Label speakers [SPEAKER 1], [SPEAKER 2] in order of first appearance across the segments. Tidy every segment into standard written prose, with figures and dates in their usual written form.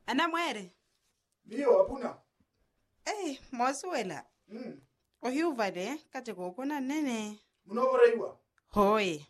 [SPEAKER 1] Ana mwere.
[SPEAKER 2] Ndio apuna.
[SPEAKER 1] Mosuela. Ohiuva de kate kokona nene.
[SPEAKER 2] Munovoraiwa.
[SPEAKER 1] Hoye.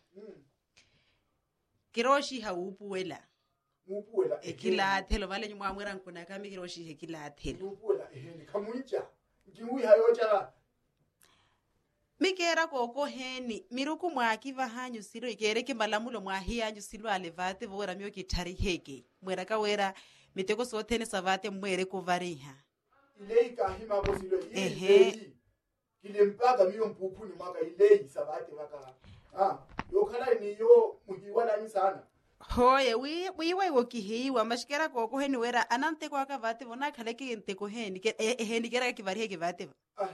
[SPEAKER 1] Kiroshi haupuela.
[SPEAKER 2] Mupuela.
[SPEAKER 1] Ekilathelo vale nyumwa mwera nkuna kami kiroshi ekilathelo.
[SPEAKER 2] Mupuela eheni kamuncha. Ngiwi hayocha.
[SPEAKER 1] Mikera koko heni miruku mwakiva hanyu silo ikere kimalamulo mwahi hanyu silo alevate vora myo kitari heke. Mwera kawera miteko sothene savate mwere kuvariha.
[SPEAKER 2] Ilei kahima bosilo ilei. Kilempaka miyo mpupu ni maka ilei savate waka. Yokhala ni yo muhiwala ni sana.
[SPEAKER 1] Hoye wiwe wokihiwa mashikera koko heni wera anante kwa kavate vona khaleke nteko heni heni kera kivari heke vate.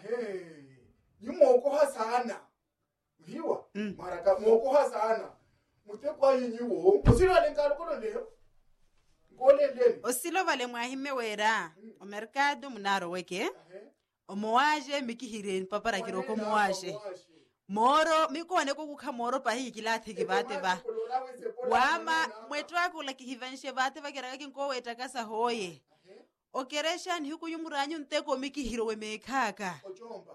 [SPEAKER 2] Moko hasana. Hiwa. Maraka moko hasana. Mutekwa yinyiwo. Osilo alenkalo kono leo. Ngole leni.
[SPEAKER 1] Osilo vale mwahime wera. Omerkado munaro weke. Omoaje mikihireni papara kiroko moaje. Moro mikone kukha moro pahi kilathi kibate ba. Wama mwetwa kula kihivanshe bate bakera kinko weta kasa hoye. Okeresha ni huku yumuranyu nteko mikihiro we mekaka.
[SPEAKER 2] Ojomba.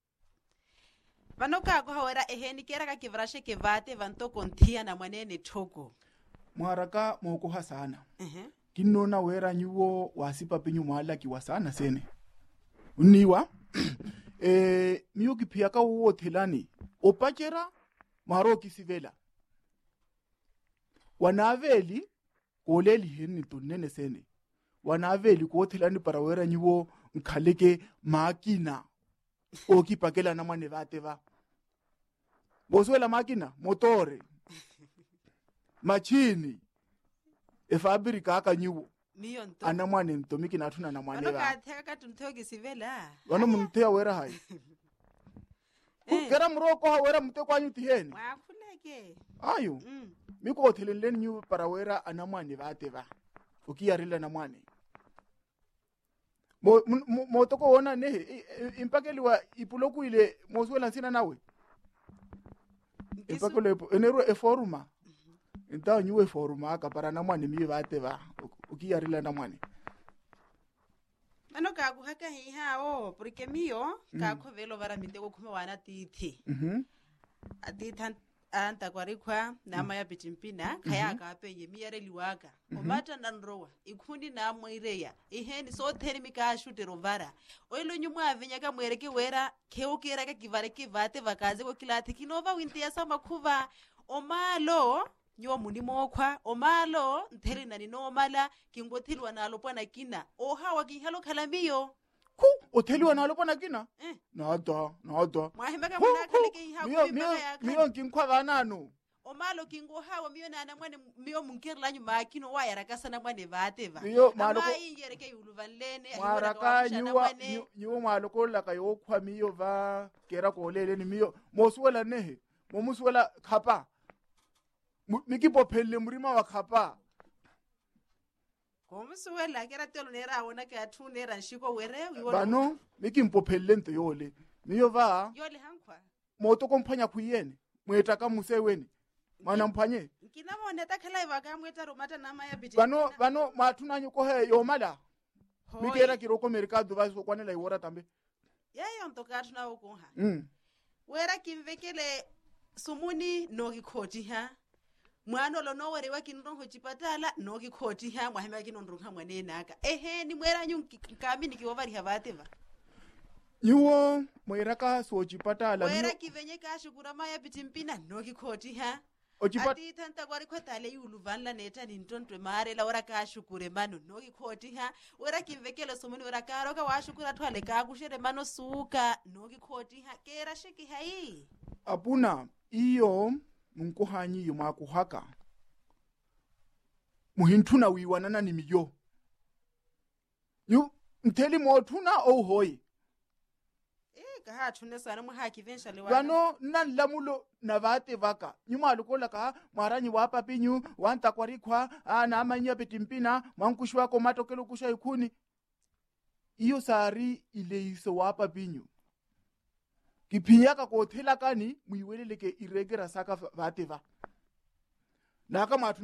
[SPEAKER 1] Vanoka ko hawera eheni kera ka kivrashe kevate vanto konthia na mwanene thoko.
[SPEAKER 2] Mwaraka moko hasana. Kinona wera nyuwo wasipa penyu mwala kiwasana sene. Uniwa miyo kipiyaka uwo thelani opachera maro kisivela. Wanaveli koleli heni tunene sene. Wanaveli ko thelani para wera nyuwo nkhaleke makina. Okipakela na mwane vateva. Boswela makina, motore. Machini. Efabrika aka nyuwo.
[SPEAKER 1] Miyo nto.
[SPEAKER 2] Ana mwane ntomiki na tuna na mwane va.
[SPEAKER 1] Wanoka atheka tuntheo kisivela.
[SPEAKER 2] Wano mntea wera hai. Kera mroko ha wera mte kwa nyuti heni.
[SPEAKER 1] Wakuleke.
[SPEAKER 2] Ayo. Miko otheleni nyuwo para wera ana mwane vateva. Ukiyarila na mwane. Motoko wona nehe impakeli wa ipuloku ile moswela nsina nawe impakelo enero eforuma nta nyuwe foruma ka para na mwane mi bate ba ukiyarila na mwane
[SPEAKER 1] Ano ka kuhaka hiha porque miyo ka khovelo vara miteko khuma wana tithi atithan anta kwarikwa nama ya bitimpina khaya ka penye miyareli waka omata nanrowa ikhundi na mwireya iheni so theni mika shutero vara oilo nyumwa avenya ka mwereke wera kheukera ka kivare kivate vakaze ko kilathi kinova winti ya sama khuva omalo nyo mundi mokhwa omalo ntheri nani no mala kingothilwa nalo pwana kina ohawa kihalo khalamiyo
[SPEAKER 2] otheliwa nalo pona kina nada
[SPEAKER 1] mwahimeka mwana khaleke iha
[SPEAKER 2] miyo nkinkwa vanano
[SPEAKER 1] omalo kingo hawa miyo nana mwane miyo munkirla nyu makino wa yarakasa na mwane vateva
[SPEAKER 2] miyo malo
[SPEAKER 1] ama ingereke yuluvanlene
[SPEAKER 2] maraka nyuwa malo ko la kayo khwa miyo va kera ko lele ni miyo mosuela nehe momusuela khapa mikipo phelle murima wa khapa
[SPEAKER 1] Komsuela kera telo nera wona ka thunera nshiko were
[SPEAKER 2] bano mikimpophelle nto yole miyo va
[SPEAKER 1] yole hankwa
[SPEAKER 2] moto komphanya khuyene mweta ka museweni mana mphanye
[SPEAKER 1] kina mone takhala ibaka mweta romata nama ya biti
[SPEAKER 2] bano mathunanyo ko he yomala mikera kiroko mercado va so kwanela iwora tambe
[SPEAKER 1] yeyo ntoka thuna ukonha wera kimvekele sumuni no gikhoti ha mwana lo no were wa kinrongo chipatala no gikhoti ha mwahema kinondronga mwane naka ni mwera nyu kami nikiwovari havateva
[SPEAKER 2] nyuwo mwera so chipatala
[SPEAKER 1] wera kivenye ka shukura maya bitimpina no gikhoti ha ati tanta kwari kwatale yuluvanla neta ni ntontwe mare la ora ka shukure mano no gikhoti ha wera kimvekele somuni wera karo ka washukura twale ka kushere mano suka no gikhoti ha kera shiki hai
[SPEAKER 2] apuna iyo munkuhanyi yuma kuhaka muhintuna wiwanana ni miyo yu nteli motuna hoye
[SPEAKER 1] ka thune sana muhaki vensale wa
[SPEAKER 2] bano nan lamulo na vate vaka nyuma lukola ka maranyi wa papinyu wanta kwarikwa na amanya betimpina mankushwa ko matokelo kusha ikuni iyo sari ile iso wa papinyu kipinyaka ko thela kani muiweleleke iregera saka vate va naka